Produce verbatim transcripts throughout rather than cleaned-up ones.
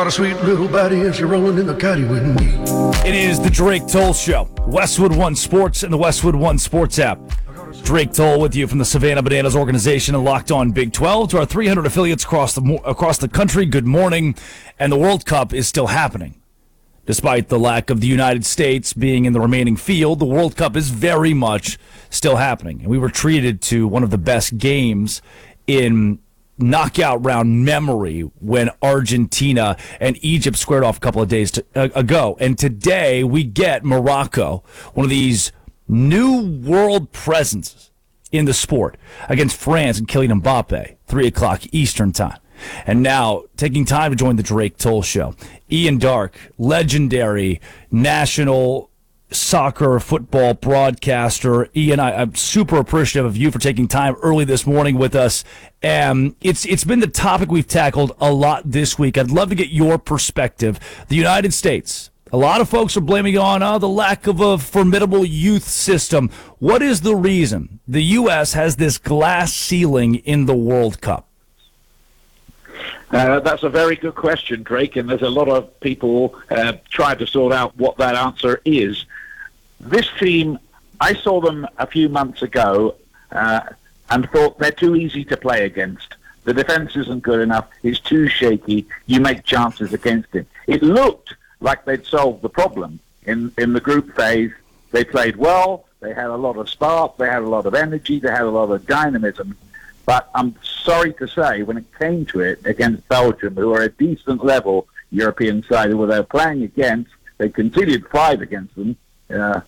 got a sweet little body and she's rolling in the caddy with me. It is the Drake Toll Show. Westwood One Sports and the Westwood One Sports app. Drake Toll with you from the Savannah Bananas organization and Locked On Big twelve to our three hundred affiliates across the across the country. Good morning. And the World Cup is still happening. Despite the lack of the United States being in the remaining field, the World Cup is very much still happening. And we were treated to one of the best games in knockout round memory when Argentina and Egypt squared off a couple of days to, uh, ago. And today we get Morocco, one of these new world presences in the sport, against France and Kylian Mbappe, three o'clock Eastern time. And now, taking time to join the Drake Toll Show, Ian Darke, legendary national soccer football broadcaster. Ian, I, I'm super appreciative of you for taking time early this morning with us. Um, it's it's been the topic we've tackled a lot this week. I'd love to get your perspective. The United States, a lot of folks are blaming on uh, the lack of a formidable youth system. What is the reason the U S has this glass ceiling in the World Cup? Uh, that's a very good question, Drake, and there's a lot of people uh, trying to sort out what that answer is. This team, I saw them a few months ago uh, and thought they're too easy to play against. The defense isn't good enough. It's too shaky. You make chances against it. It looked like they'd solved the problem. In, in the group phase, they played well. They had a lot of spark. They had a lot of energy. They had a lot of dynamism. But I'm sorry to say, when it came to it against Belgium, who are a decent level European side, who they were playing against, they conceded five against them uh,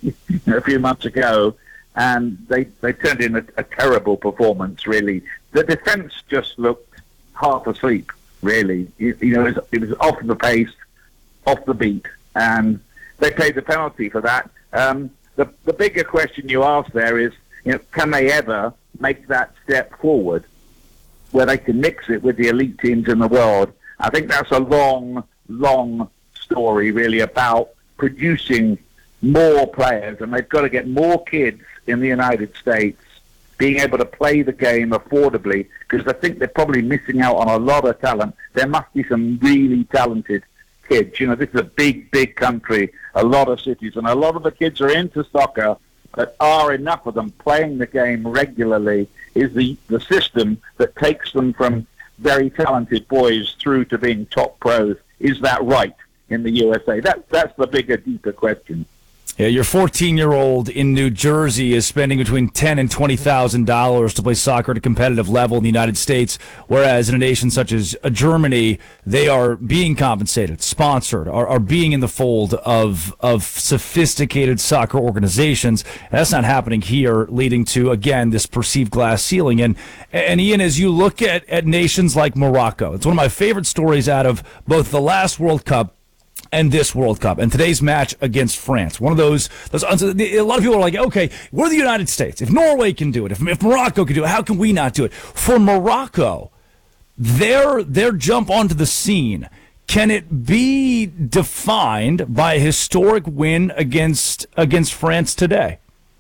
a few months ago, and they, they turned in a, a terrible performance, really. The defence just looked half asleep, really. You, you know, it was, it was off the pace, off the beat, and they paid the penalty for that. Um, the, the bigger question you ask there is, you know, can they ever make that step forward where they can mix it with the elite teams in the world? I think that's a long, long story, really, about producing more players, and they've got to get more kids in the United States being able to play the game affordably, because I think they're probably missing out on a lot of talent. There must be some really talented kids. You know, this is a big, big country, a lot of cities, and a lot of the kids are into soccer, but are enough of them playing the game regularly is the, the system that takes them from very talented boys through to being top pros. Is that right in the U S A? That, that's the bigger, deeper question. Yeah, your fourteen-year-old in New Jersey is spending between ten thousand dollars and twenty thousand dollars to play soccer at a competitive level in the United States, whereas in a nation such as Germany, they are being compensated, sponsored, are, are being in the fold of of sophisticated soccer organizations. And that's not happening here, leading to, again, this perceived glass ceiling. And, and Ian, as you look at, at nations like Morocco, it's one of my favorite stories out of both the last World Cup and this World Cup, and today's match against France. One of those, those, a lot of people are like, okay, we're the United States. If Norway can do it, if, if Morocco can do it, how can we not do it? For Morocco, their, their jump onto the scene, can it be defined by a historic win against, against France today?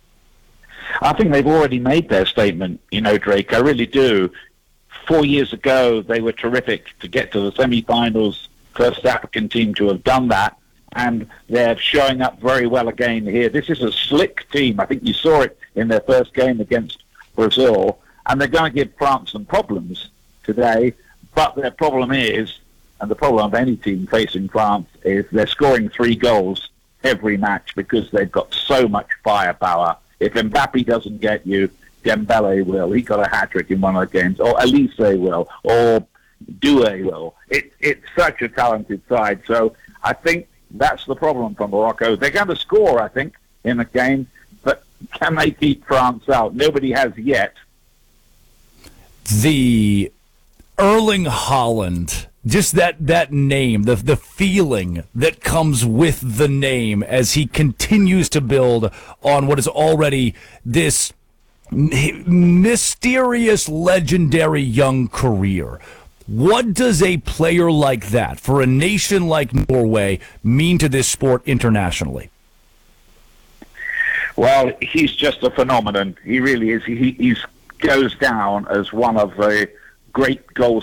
I think they've already made their statement, you know, Drake. I really do. Four years ago, they were terrific to get to the semi-finals. First African team to have done that, and they're showing up very well again here. This is a slick team. I think you saw it in their first game against Brazil, and they're going to give France some problems today, but their problem is, and the problem of any team facing France, is they're scoring three goals every match because they've got so much firepower. If Mbappe doesn't get you, Dembele will. He got a hat-trick in one of the games, or Elise will, or Doué will. It, it's such a talented side. So I think that's the problem for Morocco. They're going to score, I think, in the game, but can they keep France out? Nobody has yet. The Erling Haaland, just that, that name, the, the feeling that comes with the name as he continues to build on what is already this mysterious, legendary young career. What does a player like that, for a nation like Norway, mean to this sport internationally? Well, he's just a phenomenon. He really is. He, he goes down as one of the great goal